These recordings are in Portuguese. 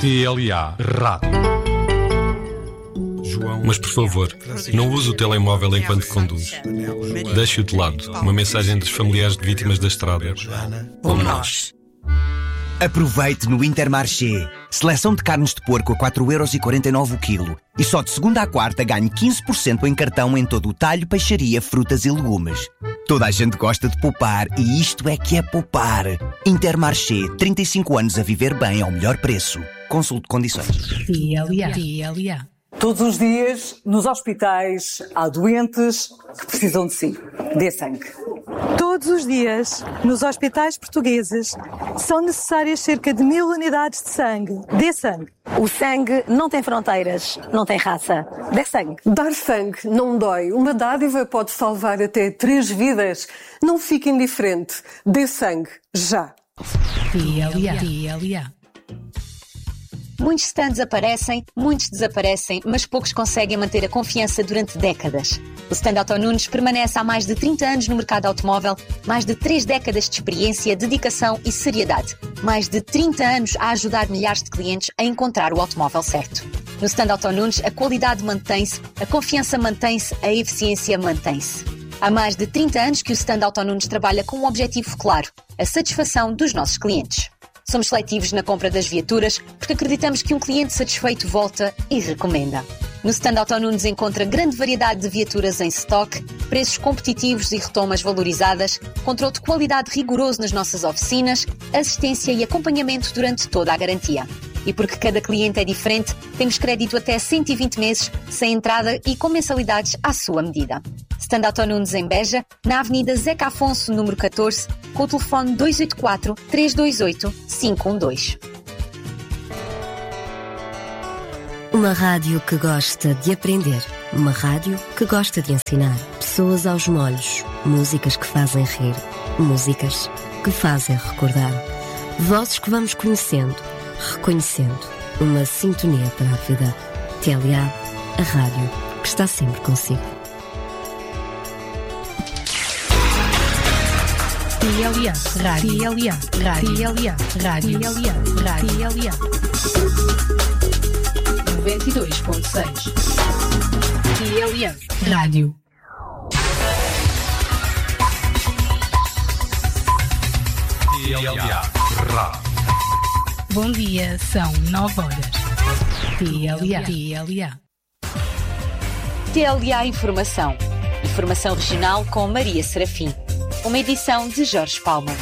TLA Rádio. Mas por favor, não use o telemóvel enquanto conduz. Deixe-o de lado. Uma mensagem dos familiares de vítimas da estrada. Como nós. Aproveite no Intermarché. Seleção de carnes de porco a 4,49€ o quilo. E só de segunda à quarta ganhe 15% em cartão em todo o talho, peixaria, frutas e legumes. Toda a gente gosta de poupar e isto é que é poupar. Intermarché, 35 anos a viver bem ao melhor preço. Consulte condições. TLA. Todos os dias, nos hospitais, há doentes que precisam de si. Dê sangue. Todos os dias, nos hospitais portugueses, são necessárias cerca de 1000 unidades de sangue. Dê sangue. O sangue não tem fronteiras, não tem raça. Dê sangue. Dar sangue não dói. Uma dádiva pode salvar até 3 vidas. Não fique indiferente. Dê sangue, já. TLA. Muitos stands aparecem, muitos desaparecem, mas poucos conseguem manter a confiança durante décadas. O stand Auto Nunes permanece há mais de 30 anos no mercado automóvel, mais de 3 décadas de experiência, dedicação e seriedade. Mais de 30 anos a ajudar milhares de clientes a encontrar o automóvel certo. No stand Auto Nunes, a qualidade mantém-se, a confiança mantém-se, a eficiência mantém-se. Há mais de 30 anos que o stand Auto Nunes trabalha com um objetivo claro, a satisfação dos nossos clientes. Somos seletivos na compra das viaturas porque acreditamos que um cliente satisfeito volta e recomenda. No stand Auto Nunes encontra grande variedade de viaturas em stock, preços competitivos e retomas valorizadas, controle de qualidade rigoroso nas nossas oficinas, assistência e acompanhamento durante toda a garantia. E porque cada cliente é diferente, temos crédito até 120 meses, sem entrada e com mensalidades à sua medida. Stand Auto Nunes em Beja, na Avenida Zeca Afonso, número 14, com o telefone 284-328-512. Uma rádio que gosta de aprender. Uma rádio que gosta de ensinar. Pessoas aos molhos. Músicas que fazem rir. Músicas que fazem recordar. Vozes que vamos conhecendo, reconhecendo. Uma sintonia para a vida. TLA, a rádio que está sempre consigo. TLA. Rádio. TLA. Rádio. TLA. Rádio. 92.6. TLA. Rádio. TLA Rádio. Bom dia, são 9 horas. TLA. TLA Informação. Informação regional com Maria Serafim. Uma edição de Jorge Palma.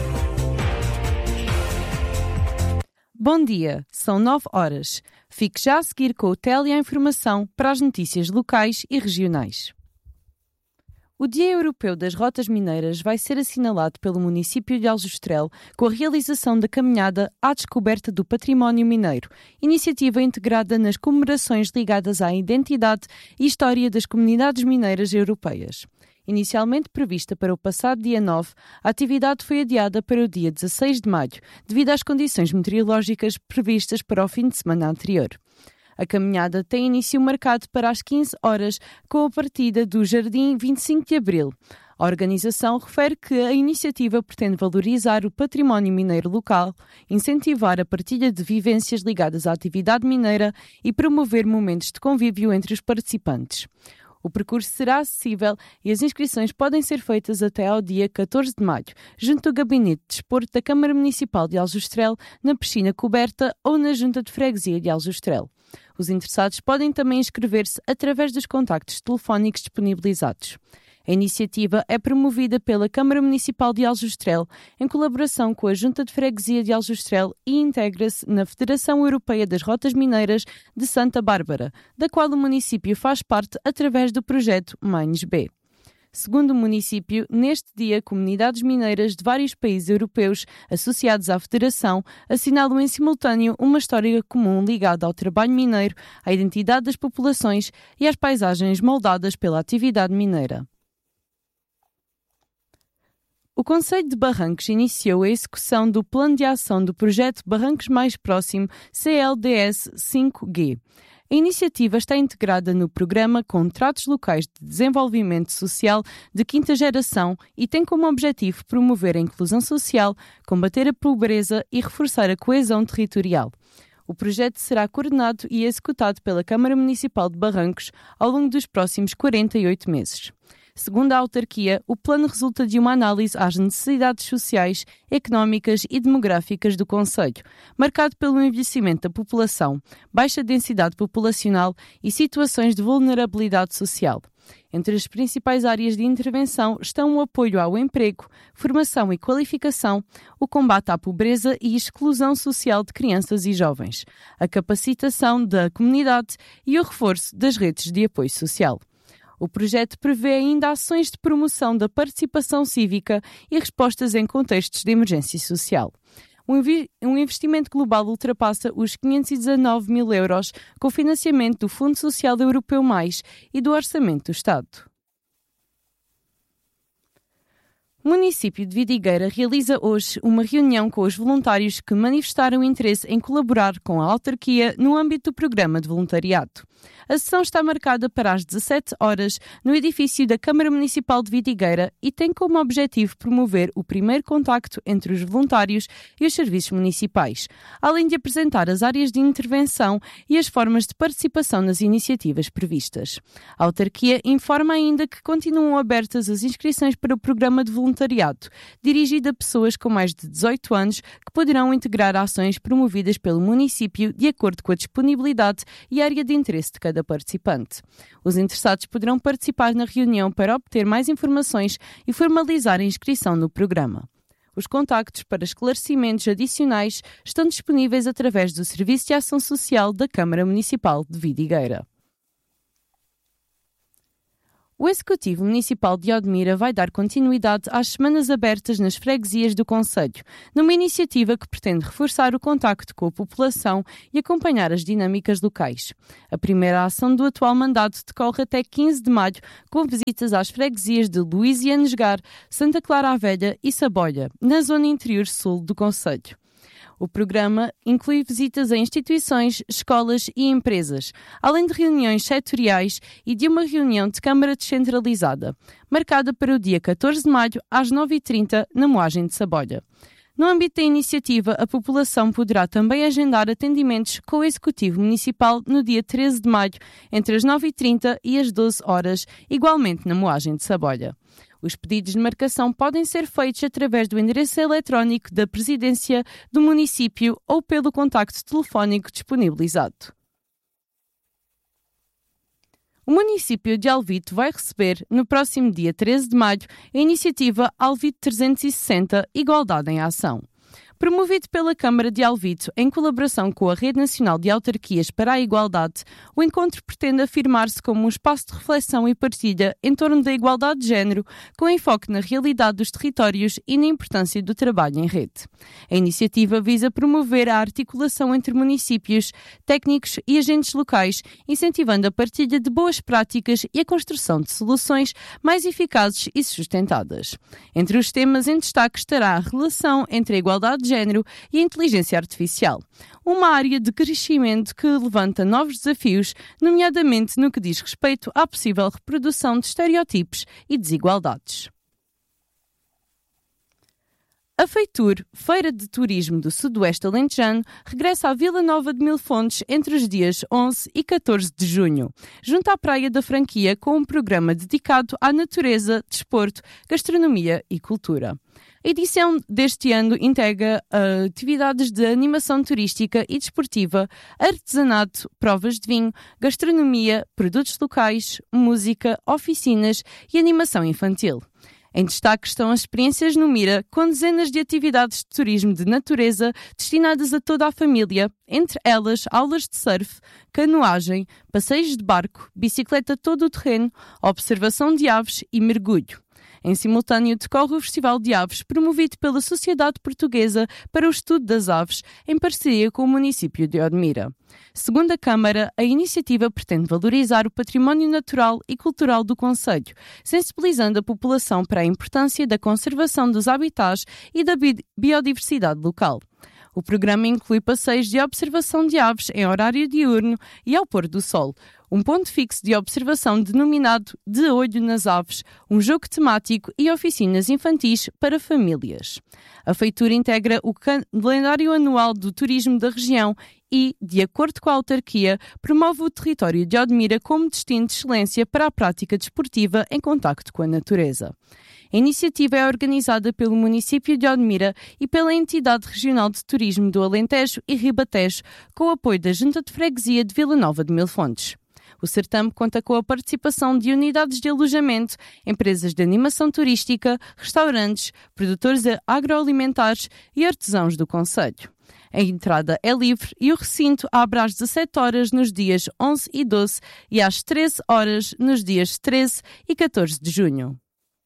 Bom dia, são 9 horas. Fique já a seguir com o TLA Informação para as notícias locais e regionais. O Dia Europeu das Rotas Mineiras vai ser assinalado pelo município de Aljustrel com a realização da caminhada à descoberta do património mineiro, iniciativa integrada nas comemorações ligadas à identidade e história das comunidades mineiras europeias. Inicialmente prevista para o passado dia 9, a atividade foi adiada para o dia 16 de maio, devido às condições meteorológicas previstas para o fim de semana anterior. A caminhada tem início marcado para as 15 horas, com a partida do Jardim 25 de Abril. A organização refere que a iniciativa pretende valorizar o património mineiro local, incentivar a partilha de vivências ligadas à atividade mineira e promover momentos de convívio entre os participantes. O percurso será acessível e as inscrições podem ser feitas até ao dia 14 de maio, junto ao Gabinete de Desporto da Câmara Municipal de Aljustrel, na piscina coberta ou na Junta de Freguesia de Aljustrel. Os interessados podem também inscrever-se através dos contactos telefónicos disponibilizados. A iniciativa é promovida pela Câmara Municipal de Aljustrel, em colaboração com a Junta de Freguesia de Aljustrel e integra-se na Federação Europeia das Rotas Mineiras de Santa Bárbara, da qual o município faz parte através do projeto Mines-B. Segundo o município, neste dia, comunidades mineiras de vários países europeus associados à Federação assinalam em simultâneo uma história comum ligada ao trabalho mineiro, à identidade das populações e às paisagens moldadas pela atividade mineira. O Concelho de Barrancos iniciou a execução do Plano de Ação do Projeto Barrancos Mais Próximo CLDS 5G. A iniciativa está integrada no programa Contratos Locais de Desenvolvimento Social de quinta geração e tem como objetivo promover a inclusão social, combater a pobreza e reforçar a coesão territorial. O projeto será coordenado e executado pela Câmara Municipal de Barrancos ao longo dos próximos 48 meses. Segundo a autarquia, o plano resulta de uma análise às necessidades sociais, económicas e demográficas do concelho, marcado pelo envelhecimento da população, baixa densidade populacional e situações de vulnerabilidade social. Entre as principais áreas de intervenção estão o apoio ao emprego, formação e qualificação, o combate à pobreza e exclusão social de crianças e jovens, a capacitação da comunidade e o reforço das redes de apoio social. O projeto prevê ainda ações de promoção da participação cívica e respostas em contextos de emergência social. Um investimento global ultrapassa os 519 mil euros com o financiamento do Fundo Social Europeu Mais e do Orçamento do Estado. O município de Vidigueira realiza hoje uma reunião com os voluntários que manifestaram interesse em colaborar com a autarquia no âmbito do programa de voluntariado. A sessão está marcada para as 17 horas no edifício da Câmara Municipal de Vidigueira e tem como objetivo promover o primeiro contacto entre os voluntários e os serviços municipais, além de apresentar as áreas de intervenção e as formas de participação nas iniciativas previstas. A autarquia informa ainda que continuam abertas as inscrições para o programa de voluntariado, dirigido a pessoas com mais de 18 anos que poderão integrar ações promovidas pelo município de acordo com a disponibilidade e área de interesse de cada participante. Os interessados poderão participar na reunião para obter mais informações e formalizar a inscrição no programa. Os contactos para esclarecimentos adicionais estão disponíveis através do Serviço de Ação Social da Câmara Municipal de Vidigueira. O Executivo Municipal de Odmira vai dar continuidade às Semanas Abertas nas freguesias do concelho, numa iniciativa que pretende reforçar o contacto com a população e acompanhar as dinâmicas locais. A primeira ação do atual mandato decorre até 15 de maio, com visitas às freguesias de Luís e Anesgar, Santa Clara a Velha e Sabolha, na zona interior sul do concelho. O programa inclui visitas a instituições, escolas e empresas, além de reuniões setoriais e de uma reunião de Câmara descentralizada, marcada para o dia 14 de maio, às 9h30, na Moagem de Sabolha. No âmbito da iniciativa, a população poderá também agendar atendimentos com o Executivo Municipal no dia 13 de maio, entre as 9h30 e as 12 horas, igualmente na Moagem de Sabolha. Os pedidos de marcação podem ser feitos através do endereço eletrónico da Presidência do município ou pelo contacto telefónico disponibilizado. O município de Alvito vai receber, no próximo dia 13 de maio, a iniciativa Alvito 360 – Igualdade em Ação. Promovido pela Câmara de Alvito, em colaboração com a Rede Nacional de Autarquias para a Igualdade, o encontro pretende afirmar-se como um espaço de reflexão e partilha em torno da igualdade de género, com enfoque na realidade dos territórios e na importância do trabalho em rede. A iniciativa visa promover a articulação entre municípios, técnicos e agentes locais, incentivando a partilha de boas práticas e a construção de soluções mais eficazes e sustentadas. Entre os temas em destaque estará a relação entre a igualdade de género e a inteligência artificial, uma área de crescimento que levanta novos desafios, nomeadamente no que diz respeito à possível reprodução de estereótipos e desigualdades. A Feitur, Feira de Turismo do Sudoeste Alentejano, regressa à Vila Nova de Mil Fontes entre os dias 11 e 14 de junho, junto à Praia da Franquia, com um programa dedicado à natureza, desporto, gastronomia e cultura. A edição deste ano integra atividades de animação turística e desportiva, artesanato, provas de vinho, gastronomia, produtos locais, música, oficinas e animação infantil. Em destaque estão as experiências no Mira, com dezenas de atividades de turismo de natureza destinadas a toda a família, entre elas aulas de surf, canoagem, passeios de barco, bicicleta todo o terreno, observação de aves e mergulho. Em simultâneo decorre o Festival de Aves, promovido pela Sociedade Portuguesa para o Estudo das Aves, em parceria com o município de Odmira. Segundo a Câmara, a iniciativa pretende valorizar o património natural e cultural do concelho, sensibilizando a população para a importância da conservação dos habitats e da biodiversidade local. O programa inclui passeios de observação de aves em horário diurno e ao pôr do sol, um ponto fixo de observação denominado De Olho nas Aves, um jogo temático e oficinas infantis para famílias. A feitura integra o calendário anual do turismo da região e, de acordo com a autarquia, promove o território de Odmira como destino de excelência para a prática desportiva em contacto com a natureza. A iniciativa é organizada pelo município de Odmira e pela Entidade Regional de Turismo do Alentejo e Ribatejo, com o apoio da Junta de Freguesia de Vila Nova de Mil Fontes. O certame conta com a participação de unidades de alojamento, empresas de animação turística, restaurantes, produtores agroalimentares e artesãos do concelho. A entrada é livre e o recinto abre às 17 horas nos dias 11 e 12 e às 13 horas nos dias 13 e 14 de junho.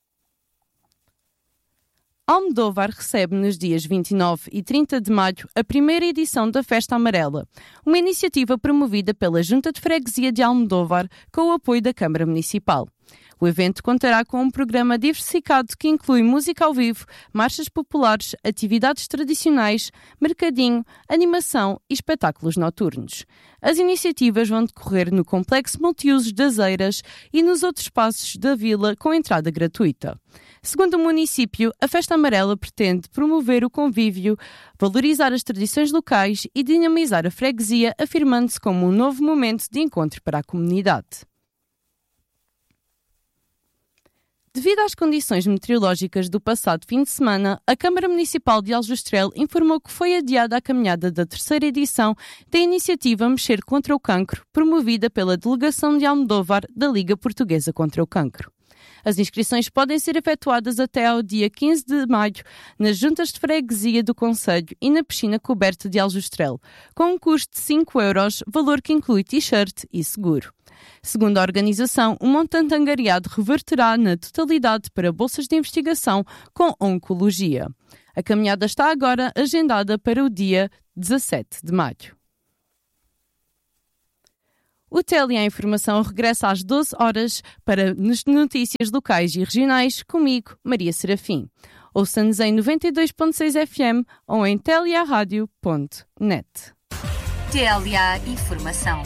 Almodóvar recebe nos dias 29 e 30 de maio a primeira edição da Festa Amarela, uma iniciativa promovida pela Junta de Freguesia de Almodóvar com o apoio da Câmara Municipal. O evento contará com um programa diversificado que inclui música ao vivo, marchas populares, atividades tradicionais, mercadinho, animação e espetáculos noturnos. As iniciativas vão decorrer no Complexo Multiusos das Eiras e nos outros espaços da vila com entrada gratuita. Segundo o município, a Festa Amarela pretende promover o convívio, valorizar as tradições locais e dinamizar a freguesia, afirmando-se como um novo momento de encontro para a comunidade. Devido às condições meteorológicas do passado fim de semana, a Câmara Municipal de Aljustrel informou que foi adiada a caminhada da terceira edição da iniciativa Mexer contra o Cancro, promovida pela Delegação de Almodóvar da Liga Portuguesa contra o Cancro. As inscrições podem ser efetuadas até ao dia 15 de maio nas juntas de freguesia do concelho e na piscina coberta de Aljustrel, com um custo de 5 €, valor que inclui t-shirt e seguro. Segundo a organização, o montante angariado reverterá na totalidade para bolsas de investigação com oncologia. A caminhada está agora agendada para o dia 17 de maio. O Telia Informação regressa às 12 horas para notícias locais e regionais, comigo, Maria Serafim. Ouça-nos em 92.6 FM ou em teliaradio.net. TLA Informação.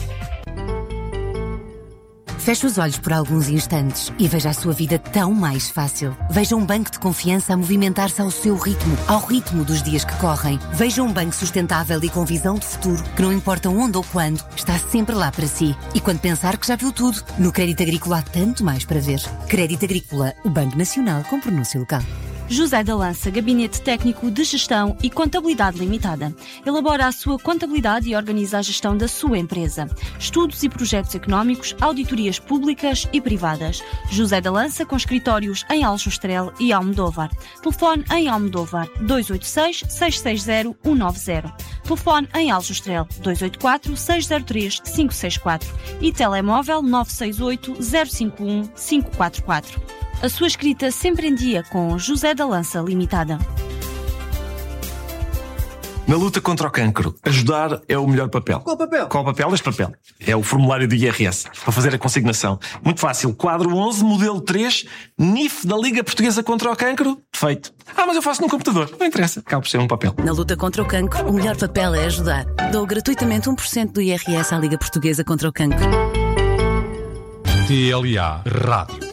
Feche os olhos por alguns instantes e veja a sua vida tão mais fácil. Veja um banco de confiança a movimentar-se ao seu ritmo, ao ritmo dos dias que correm. Veja um banco sustentável e com visão de futuro, que não importa onde ou quando, está sempre lá para si. E quando pensar que já viu tudo, no Crédito Agrícola há tanto mais para ver. Crédito Agrícola, o Banco Nacional com pronúncio local. José da Lança, Gabinete Técnico de Gestão e Contabilidade Limitada. Elabora a sua contabilidade e organiza a gestão da sua empresa. Estudos e projetos económicos, auditorias públicas e privadas. José da Lança, com escritórios em Aljustrel e Almodóvar. Telefone em Almodóvar 286-660-190. Telefone em Aljustrel 284-603-564 e telemóvel 968-051-544. A sua escrita sempre em dia com José da Lança Limitada. Na luta contra o cancro, ajudar é o melhor papel. Qual papel? Qual papel? Este papel. É o formulário do IRS, para fazer a consignação. Muito fácil. Quadro 11, modelo 3, NIF da Liga Portuguesa contra o Cancro. Feito. Mas eu faço no computador. Não interessa. Acaba por ser um papel. Na luta contra o cancro, o melhor papel é ajudar. Dou gratuitamente 1% do IRS à Liga Portuguesa contra o Cancro. TLA Rádio.